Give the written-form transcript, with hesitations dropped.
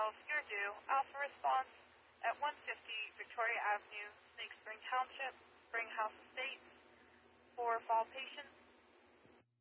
calls your due. Alpha response at 150 Victoria Avenue, Snake Spring Township, Springhouse Estates, for fall patients.